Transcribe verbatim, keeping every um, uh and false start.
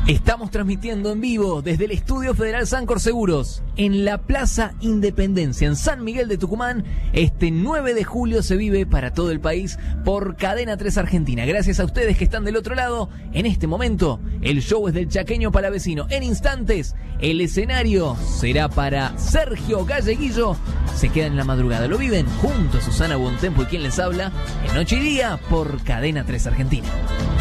Estamos transmitiendo en vivo desde el Estudio Federal Sancor Seguros, en la Plaza Independencia, en San Miguel de Tucumán. Este nueve de julio se vive para todo el país por Cadena tres Argentina. Gracias a ustedes que están del otro lado. En este momento, el show es del chaqueño palavecino. En instantes, el escenario será para Sergio Galleguillo. Se quedan en la madrugada. Lo viven junto a Susana Bontempo y quien les habla, en Noche y Día por Cadena tres Argentina.